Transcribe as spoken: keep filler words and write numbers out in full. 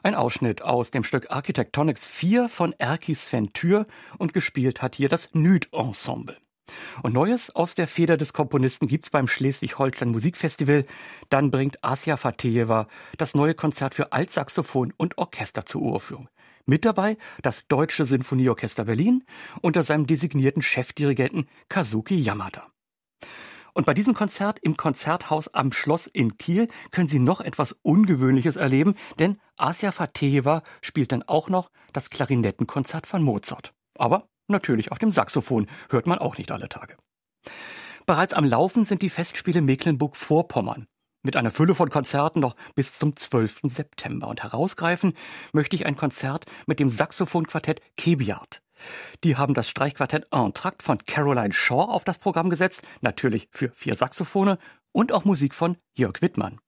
Ein Ausschnitt aus dem Stück Architectonics vier von Erki Sven Tür und gespielt hat hier das Nüd-Ensemble. Und Neues aus der Feder des Komponisten gibt's beim Schleswig-Holstein Musikfestival. Dann bringt Asja Fatejeva das neue Konzert für Altsaxophon und Orchester zur Uraufführung. Mit dabei das Deutsche Sinfonieorchester Berlin unter seinem designierten Chefdirigenten Kazuki Yamada. Und bei diesem Konzert im Konzerthaus am Schloss in Kiel können Sie noch etwas Ungewöhnliches erleben, denn Asja Fatejeva spielt dann auch noch das Klarinettenkonzert von Mozart. Aber natürlich auf dem Saxophon, hört man auch nicht alle Tage. Bereits am Laufen sind die Festspiele Mecklenburg-Vorpommern. Mit einer Fülle von Konzerten noch bis zum zwölften September. Und herausgreifen möchte ich ein Konzert mit dem Saxophonquartett Kebiart. Die haben das Streichquartett Entr'acte von Caroline Shaw auf das Programm gesetzt, natürlich für vier Saxophone und auch Musik von Jörg Wittmann.